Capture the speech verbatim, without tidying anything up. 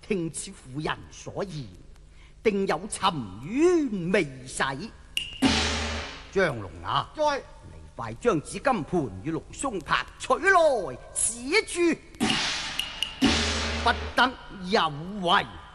聽此婦人所言，定有沉冤未洗。張龍啊， 在你快將紫金盤與龍松拍取來，此處不得有違。